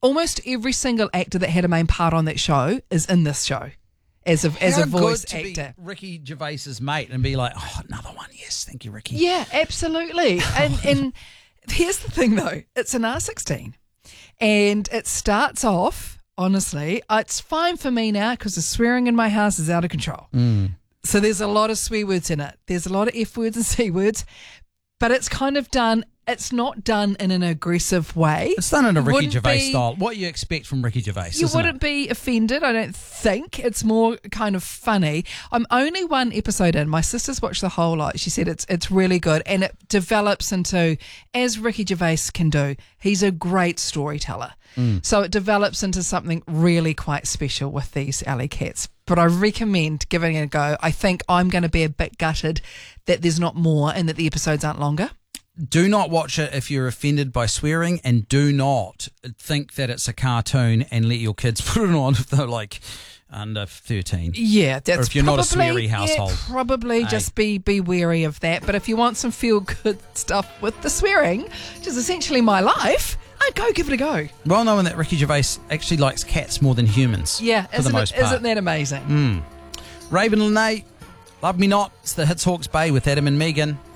almost every single actor that had a main part on that show is in this show as a voice good to actor. Be Ricky Gervais's mate and be like, oh, another one. Yes, thank you, Ricky. Yeah, absolutely. And here's the thing, though. It's an R16. And it starts off, honestly, it's fine for me now because the swearing in my house is out of control. So there's a lot of swear words in it. There's a lot of F words and C words. But it's kind of done, it's not done in an aggressive way. It's done in a Ricky Gervais style. What you expect from Ricky Gervais, You wouldn't be offended, I don't think. It's more kind of funny. I'm only one episode in. My sister's watched the whole lot. She said it's really good. And it develops into, as Ricky Gervais can do, he's a great storyteller. So it develops into something really quite special with these alley cats. But I recommend giving it a go. I think I'm going to be a bit gutted that there's not more and that the episodes aren't longer. Do not watch it if you're offended by swearing, and do not think that it's a cartoon and let your kids put it on if they're like under 13. Yeah, that's or if you're not a sweary household. Yeah, probably just be wary of that. But if you want some feel-good stuff with the swearing, which is essentially my life, I'd go give it a go. Well known that Ricky Gervais actually likes cats more than humans. Yeah, for the most part. Isn't that amazing? Raven Lene, Love Me Not. It's the Hits Hawke's Bay with Adam and Megan.